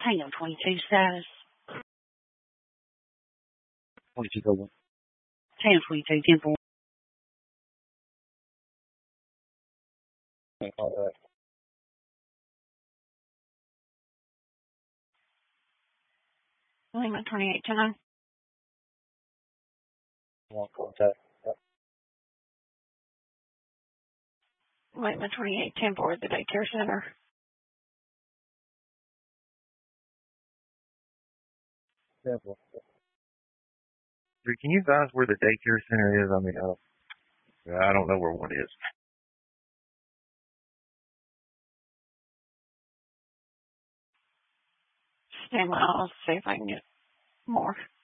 Tango 22 status. 22 go 1. Tango 22, 10 4. Lima 28 10. One contact. Yep. Lima 28 10 4 at the daycare center. Simple. Can you advise where the daycare center is? I mean, I don't know where one is. Stand by, I'll see if I can get more.